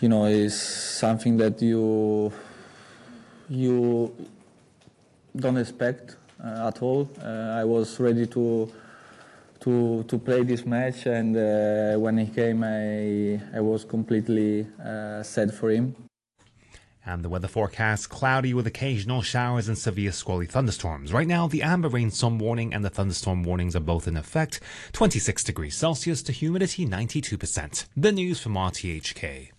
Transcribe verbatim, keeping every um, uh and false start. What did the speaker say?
you know, it's something that you you don't expect uh, at all. Uh, I was ready to to to play this match, and uh, when he came, I I was completely uh, set for him. And the weather forecast, cloudy with occasional showers and severe squally thunderstorms. Right now, the amber rain sun warning and the thunderstorm warnings are both in effect. twenty-six degrees Celsius to humidity ninety-two percent. The news from R T H K.